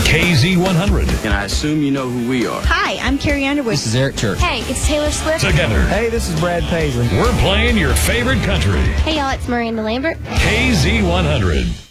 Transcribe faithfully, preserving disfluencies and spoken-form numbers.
K Z one hundred. And I assume you know who we are. Hi, I'm Carrie Underwood. This is Eric Church. Hey, it's Taylor Swift. Together, Hey, this is Brad Paisley. we're playing your favorite country. Hey, y'all, it's Miranda Lambert. K Z one hundred.